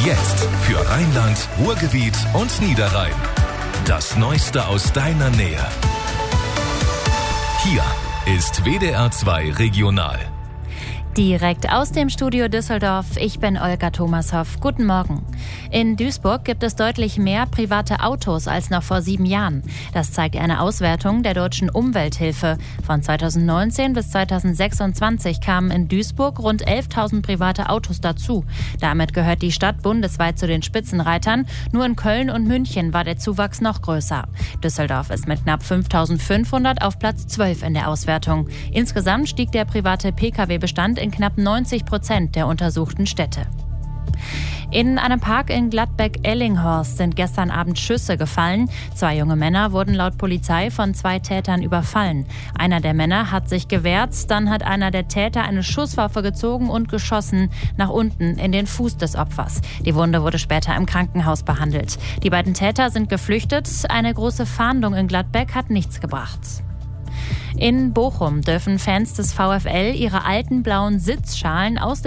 Jetzt für Rheinland, Ruhrgebiet und Niederrhein. Das Neueste aus deiner Nähe. Hier ist WDR 2 Regional. Direkt aus dem Studio Düsseldorf, ich bin Olga Thomashoff. Guten Morgen. In Duisburg gibt es deutlich mehr private Autos als noch vor 7 Jahren. Das zeigt eine Auswertung der Deutschen Umwelthilfe. Von 2019 bis 2026 kamen in Duisburg rund 11.000 private Autos dazu. Damit gehört die Stadt bundesweit zu den Spitzenreitern. Nur in Köln und München war der Zuwachs noch größer. Düsseldorf ist mit knapp 5.500 auf Platz 12 in der Auswertung. Insgesamt stieg der private Pkw-Bestand in knapp 90% der untersuchten Städte. In einem Park in Gladbeck-Ellinghorst sind gestern Abend Schüsse gefallen. 2 junge Männer wurden laut Polizei von 2 Tätern überfallen. Einer der Männer hat sich gewehrt, dann hat einer der Täter eine Schusswaffe gezogen und geschossen nach unten in den Fuß des Opfers. Die Wunde wurde später im Krankenhaus behandelt. Die beiden Täter sind geflüchtet. Eine große Fahndung in Gladbeck hat nichts gebracht. In Bochum dürfen Fans des VfL ihre alten blauen Sitzschalen aus